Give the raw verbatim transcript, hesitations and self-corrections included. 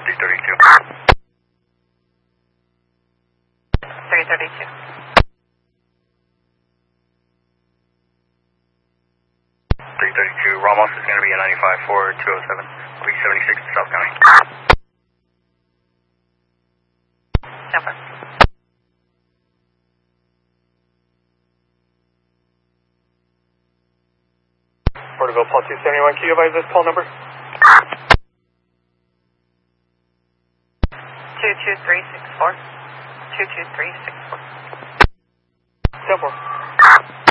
three thirty-two. three thirty-two. three thirty-two, Ramos is going to be a ninety-five four two oh seven, three seventy-six South County. Number. Porterville, Paul two seventy-one, can you advise this call number? two two three six four. two two three six four. ten four.